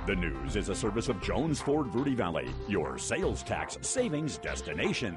The News is a service of Jones Ford Verde Valley, your sales tax savings destination.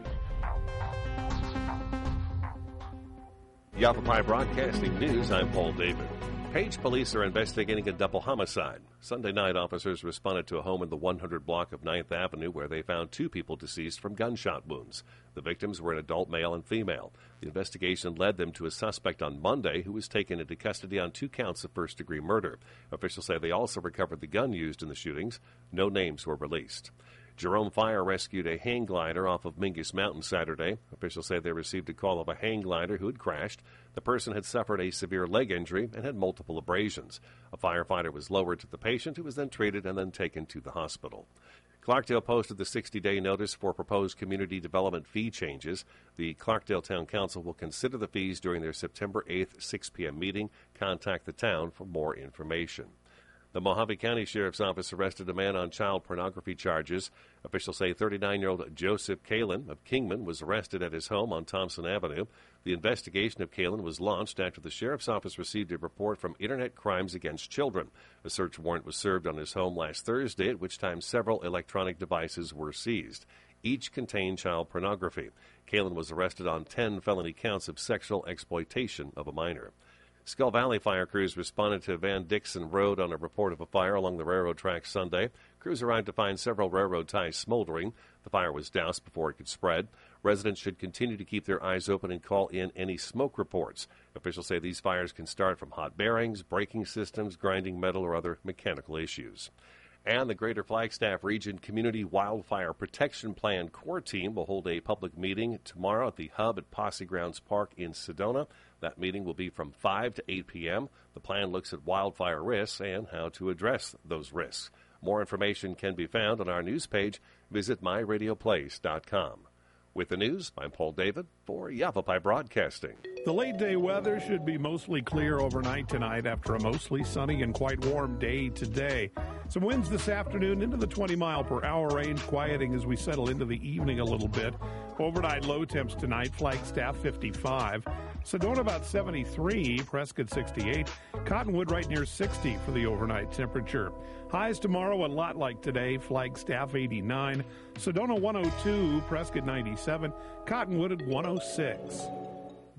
Yavapai Broadcasting News, I'm Paul David. Page police are investigating a double homicide. Sunday night, officers responded to a home in the 100 block of 9th Avenue where they found two people deceased from gunshot wounds. The victims were an adult male and female. The investigation led them to a suspect on Monday who was taken into custody on 2 counts of first-degree murder. Officials say they also recovered the gun used in the shootings. No names were released. Jerome Fire rescued a hang glider off of Mingus Mountain Saturday. Officials say they received a call of a hang glider who had crashed. The person had suffered a severe leg injury and had multiple abrasions. A firefighter was lowered to the patient, who was then treated and then taken to the hospital. Clarkdale posted the 60-day notice for proposed community development fee changes. The Clarkdale Town Council will consider the fees during their September 8th, 6 p.m. meeting. Contact the town for more information. The Mojave County Sheriff's Office arrested a man on child pornography charges. Officials say 39-year-old Joseph Kalin of Kingman was arrested at his home on Thompson Avenue. The investigation of Kalin was launched after the Sheriff's Office received a report from Internet Crimes Against Children. A search warrant was served on his home last Thursday, at which time several electronic devices were seized. Each contained child pornography. Kalin was arrested on 10 felony counts of sexual exploitation of a minor. Skull Valley fire crews responded to Van Dixon Road on a report of a fire along the railroad tracks Sunday. Crews arrived to find several railroad ties smoldering. The fire was doused before it could spread. Residents should continue to keep their eyes open and call in any smoke reports. Officials say these fires can start from hot bearings, braking systems, grinding metal, or other mechanical issues. And the Greater Flagstaff Region Community Wildfire Protection Plan Core Team will hold a public meeting tomorrow at the Hub at Posse Grounds Park in Sedona. That meeting will be from 5 to 8 p.m. The plan looks at wildfire risks and how to address those risks. More information can be found on our news page. Visit myradioplace.com. With the news, I'm Paul David for Yavapai Broadcasting. The late-day weather should be mostly clear overnight tonight after a mostly sunny and quite warm day today. Some winds this afternoon into the 20-mile-per-hour range, quieting as we settle into the evening a little bit. Overnight low temps tonight, Flagstaff 55, Sedona about 73, Prescott 68, Cottonwood right near 60 for the overnight temperature. Highs tomorrow a lot like today, Flagstaff 89, Sedona 102, Prescott 97, Cottonwood at 106.